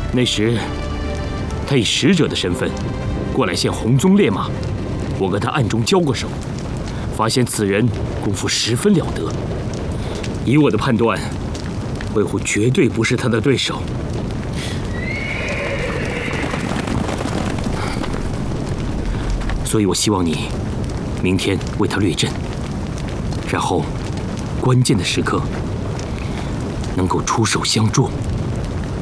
那时，他以使者的身份过来见红宗烈马，我跟他暗中交过手，发现此人功夫十分了得。以我的判断，魏护绝对不是他的对手。所以我希望你明天为他略阵，然后关键的时刻能够出手相助。